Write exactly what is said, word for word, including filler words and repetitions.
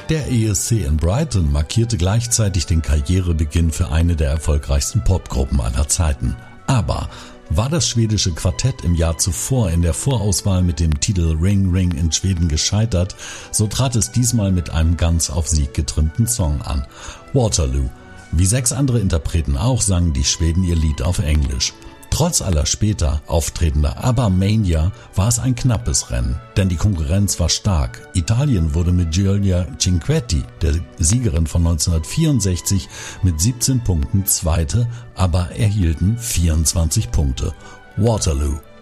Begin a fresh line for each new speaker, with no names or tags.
Der E S C in Brighton markierte gleichzeitig den Karrierebeginn für eine der erfolgreichsten Popgruppen aller Zeiten. Aber war das schwedische Quartett im Jahr zuvor in der Vorauswahl mit dem Titel Ring Ring in Schweden gescheitert, so trat es diesmal mit einem ganz auf Sieg getrimmten Song an. Waterloo. Wie sechs andere Interpreten auch, sangen die Schweden ihr Lied auf Englisch. Trotz aller später auftretender ABBA-Mania war es ein knappes Rennen, denn die Konkurrenz war stark. Italien wurde mit Giulia Cinquetti, der Siegerin von neunzehnhundertvierundsechzig, mit siebzehn Punkten Zweite, ABBA erhielten vierundzwanzig Punkte. Waterloo.